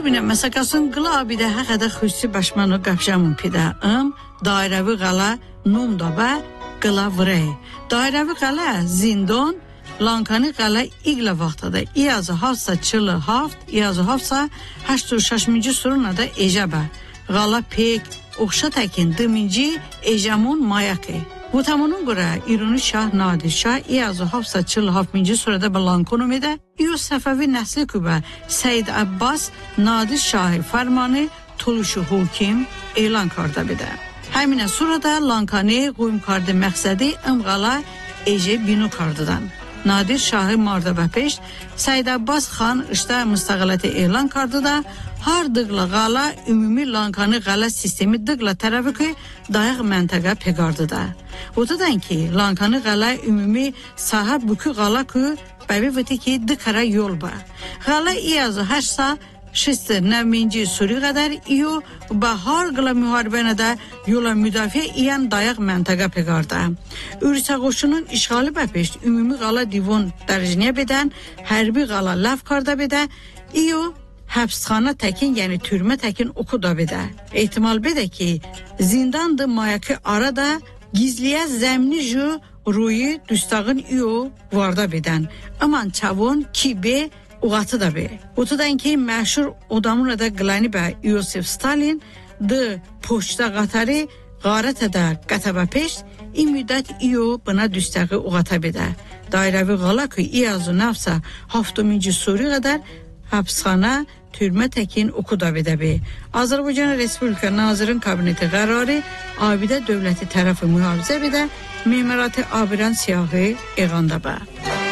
bine məsələn qıla bir də həqiqətə xüsusi başmanı qapşamın pidə dairəvi qala numdaba qıla vre dairəvi qala zindon Lankani qala iqla vaxtada iyazı hafsa çılı haft iyazı hafsa 86-cı surunada ejaba qala pek oxşa təkin dıminci ejamon mayaqı bu tamunun qura İruni Şah Nadir Şah iyazı hafsa çılı haftminci surada balankonumidə İyo Səfəvi nəsli kübə Seyyid Abbas Nadir Şahı farmanı tuluşu hukim elan karda bidə. Həminə surada Lankani qoyum kardı məqsədi ımqala Ece binu kardıdan. Nadir Şahı Mardaba peş Seyyid Abbas xan işdə müstəqiləti elan kardıda har dıqla qala ümumi Lankani qala sistemi dıqla tərəfi ki dayaq məntəqə peqardıda. Otadan ki Lankani qala ümumi sahə bükü qala ki bəvi vəti ki dıqara yol ba. Qala iyazı həşsa şistır nəvminci suri qədər iyo bahar qıla müharibənə də yola müdafiə iyan dayaq məntəqə peqarda. Ürsə qoşunun işğalı bəpeş ümumi qala divon dərəcəyə bedən hərbi qala laf karda bedə iyo həbsxana təkin yəni türmə təkin oku da bedə. Ehtimal bedə ki zindandı mayakı arada gizliyə zəmni ju ruyu düstağın iyo varda bedən. Aman çavun kibe uğatı da be. Otudan ki məşhur odamına da qılani bə Yosif Stalin dı poçta qatarı qarət ədə qətəbə peş in müddət iyo buna düstəqi uğata bedə. Dairəvi qala ki iyazı nafsa 7-ci suri qədər həbsxana türmə təkin oku da bedə be. Azərbaycan Respublika Nazirinin kabineti qərarı abidə dövləti tərəfi mühafizə bedə memarati abiran siyahı eğanda bə.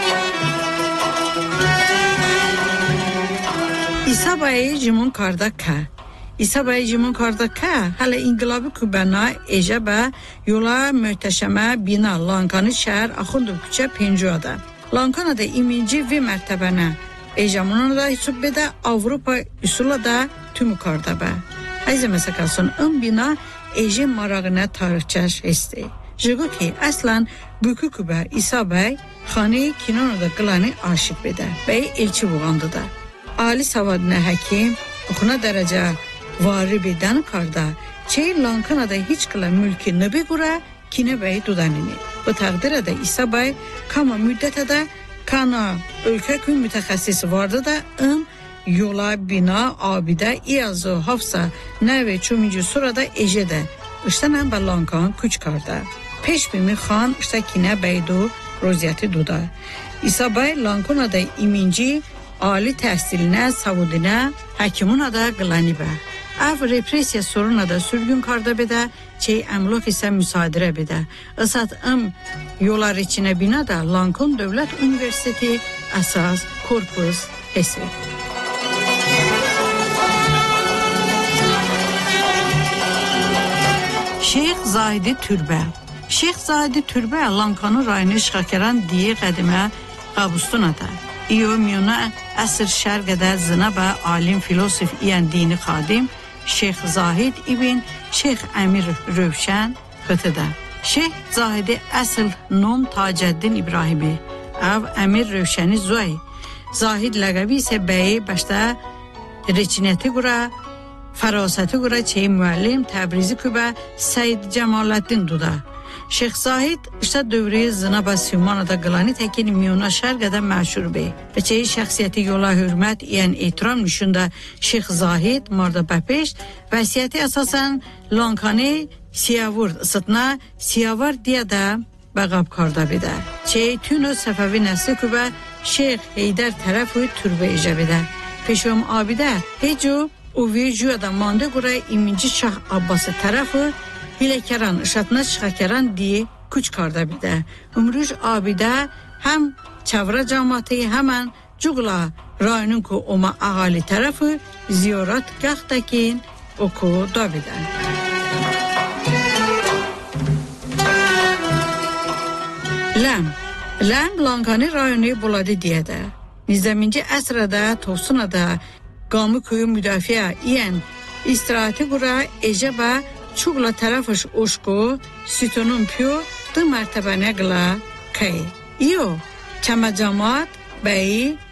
İsabayı Cimun Kardaka. İsabayı Cimun Kardaka hələ inqilabı kübəna ecəbə yola möhtəşəmə bina Lankani şəhər Axundov küçə Pencuada. Lankanada iminci və mərtəbənə ecəmununa da hüsub bedə Avropa üsula da tümü kardabə. Əzə məsəkasın bina ece marağına tarixçəş esti. Jigo ki əslən bükü kübə İsabay xani kinonada qılani aşıq bedə. Bəy elçi buğandı da. Ali savadına həkim, oxuna dərəcə varı bedən karda, çey Lankanada heç qıla mülki nöbə qura, kinə bəyi dudanini. Bu təqdirə də İsabay, kama müddətə də kana ölkə gün mütəxəssisi vardı da, yola, bina, abidə, iyazı, hafsa, nəvə, çömüncü surada ecedə, iştənən bə Lankan küç karda. Peşbimi xan, iştə kinə bəydu, roziyyəti duda. İsabay Lankanada iminci, Ali təhsilinə, savudinə, həkimuna da qılani bə. Əv represiya soruna da sürgün karda bedə, çey əmlok isə müsadirə bedə. Isat yolar içinə bina da Lankon Dövlət Universiteti əsas korpus hesi. Şeyx Zahidi Türbə. Şeyx Zahidi Türbə Lankanı rayonu Şxakəran diye qədimə qabustunada. İyomiyona əsr şərqədə zınabə alim filosof iyən dini xadim Şeyx Zahid ibn Şeyx Əmir Rövşən xıtıda. Şeyx Zahidi əsl nom Tacəddin İbrahimi, əv Əmir Rövşəni Zoy. Zahid ləqəbi isə bəyi başda reçinəti qura, fərasəti qura çey müəllim Təbrizi kübə Səid Cəmaləddin duda. Şeyx Zahid işte dövrü zınaba Sümanada qılani təkin miyona şərqədə məşhur bey. Və çeyi şəxsiyyəti yola hürmət iyən etiram nüşündə Şeyx Zahid Marda Bəpeş vəsiyyəti əsasən Lankani siyavur ısıtna siyavar diyə də bəqab karda bidə. Çeyi tünü Səfəvi nəsli kübə Şeyx Heydər tərəfi türbə icə bidə. Peşom abidə hecu o vücuda manda qura iminci Şah Abbası tərəfi Hiləkəran, Işatna Şxakəran diye küç karda bidə. Ümrüc abidə həm çavra cəmatı, həmən Cuğla rayonun ku oma ağali tərəfi ziyorat qaxdakin oku da bidə. Ləm Lankani rayonu buladı deyə. Nizəminci əsrədə, Tosunada, qamı köyü müdafiə iyən istirahati qura ecəbə Çuğla tərəfiş oşku, sütunun piyo, dı mərtəbənə qıla qəy. İyo, çəmə cəmat, bəyi,